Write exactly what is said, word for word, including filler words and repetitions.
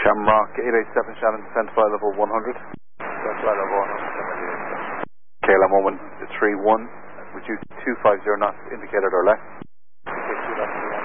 Shamrock eight eight seven Shannon, descent flight level one hundred. Descent flight level one hundred. K L M one three one, reduce two five zero knots, indicated or left. Okay, two knots.